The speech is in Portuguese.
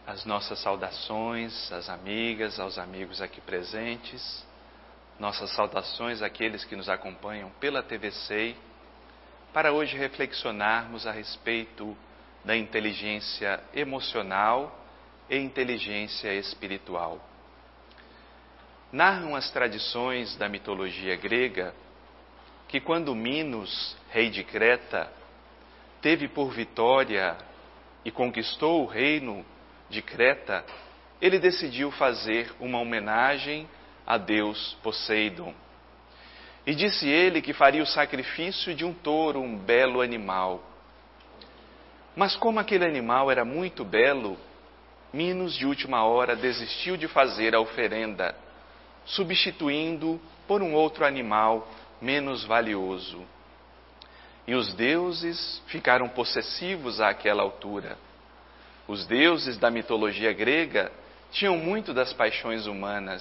as nossas saudações às amigas, aos amigos aqui presentes, nossas saudações àqueles que nos acompanham pela TV SEI, para hoje reflexionarmos a respeito da inteligência emocional e inteligência espiritual. Narram as tradições da mitologia grega que quando Minos, rei de Creta, teve por vitória e conquistou o reino de Creta, ele decidiu fazer uma homenagem a Deus Poseidon. E disse ele que faria o sacrifício de um touro, um belo animal. Mas como aquele animal era muito belo, Minos de última hora desistiu de fazer a oferenda, substituindo por um outro animal menos valioso. E os deuses ficaram possessivos àquela altura. Os deuses da mitologia grega tinham muito das paixões humanas